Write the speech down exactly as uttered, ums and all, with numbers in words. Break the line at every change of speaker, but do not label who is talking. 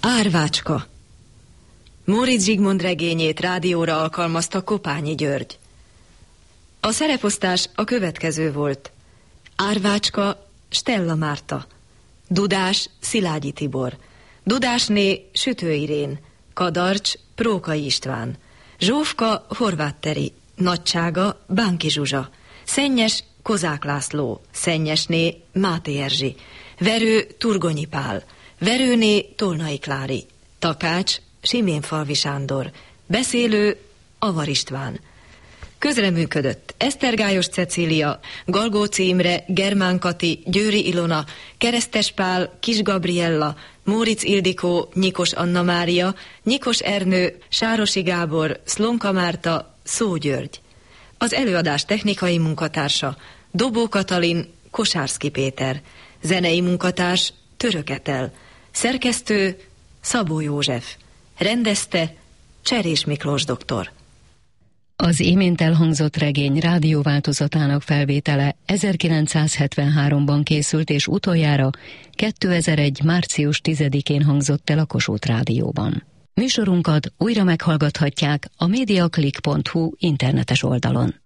Árvácska. Móricz Zsigmond regényét rádióra alkalmazta Kopányi György. A szereposztás a következő volt. Árvácska Stella Márta, Dudás Szilágyi Tibor, Dudásné Sütő Irén, Kadarcs Prókai István, Zsófka Horváth Teri, Nagycsága Bánki Zsuzsa, Szennyes Kozák László, Szennyesné Máté Erzsi, Verő Turgonyi Pál, Verőné Tolnai Klári, Takács Siménfalvi Sándor, Beszélő Avar István. Közreműködött Esztergályos Cecília, Galgóci Imre, Germán Kati, Győri Ilona, Keresztes Pál, Kis Gabriella, Móricz Ildikó, Nyikos Anna Mária, Nyikos Ernő, Sárosi Gábor, Szlonka Márta, Szó György. Az előadás technikai munkatársa Dobó Katalin, Kosárszki Péter, zenei munkatárs Török Etel, szerkesztő Szabó József, rendezte Cserés Miklós doktor.
Az imént elhangzott regény rádióváltozatának felvétele ezerkilencszázhetvenháromban készült, és utoljára kétezer-egy. március tizedikén hangzott el a Kossuth Rádióban. Műsorunkat újra meghallgathatják a mediaclick pont hu internetes oldalon.